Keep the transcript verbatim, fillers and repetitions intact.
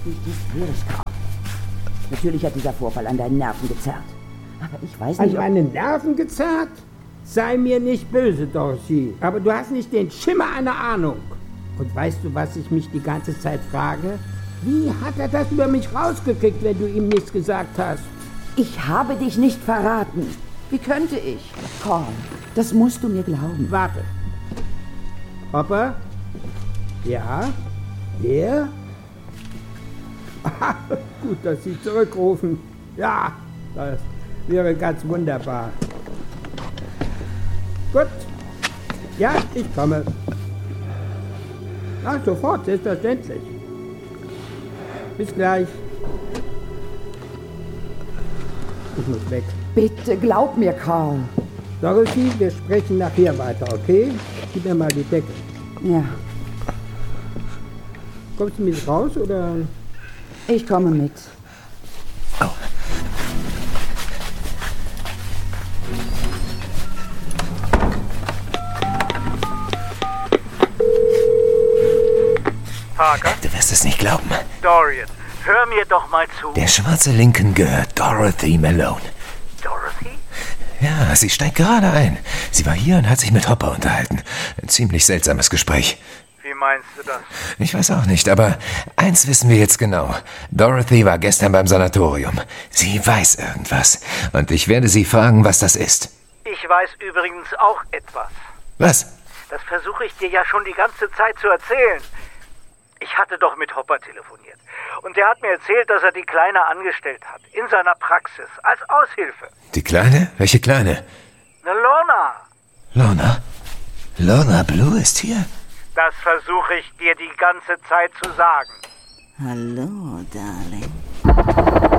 Nicht hysterisch, Karl. Natürlich hat dieser Vorfall an deinen Nerven gezerrt. Aber ich weiß nicht, An meine Nerven gezerrt? Sei mir nicht böse, Dorothy. Aber du hast nicht den Schimmer einer Ahnung. Und weißt du, was ich mich die ganze Zeit frage? Wie hat er das über mich rausgekriegt, wenn du ihm nichts gesagt hast? Ich habe dich nicht verraten. Wie könnte ich? Karl, das musst du mir glauben. Warte. Hopper? Ja? Wer? Gut, dass Sie zurückrufen. Ja, das wäre ganz wunderbar. Gut. Ja, ich komme. Ach, sofort, selbstverständlich. Bis gleich. Ich muss weg. Bitte glaub mir, Karl. Dorothy, wir sprechen nachher weiter, okay? Gib mir mal die Decke. Ja. Kommst du mit raus, oder? Ich komme mit. Oh. Parker? Du wirst es nicht glauben. Dorian, hör mir doch mal zu. Der schwarze Lincoln gehört Dorothy Malone. Dorothy? Ja, sie steigt gerade ein. Sie war hier und hat sich mit Hopper unterhalten. Ein ziemlich seltsames Gespräch. Wie meinst du das? Ich weiß auch nicht, aber eins wissen wir jetzt genau. Dorothy war gestern beim Sanatorium. Sie weiß irgendwas. Und ich werde sie fragen, was das ist. Ich weiß übrigens auch etwas. Was? Das versuche ich dir ja schon die ganze Zeit zu erzählen. Ich hatte doch mit Hopper telefoniert. Und der hat mir erzählt, dass er die Kleine angestellt hat. In seiner Praxis. Als Aushilfe. Die Kleine? Welche Kleine? Ne Lorna. Lorna? Lorna Blue ist hier? Das versuche ich dir die ganze Zeit zu sagen. Hallo, Darling.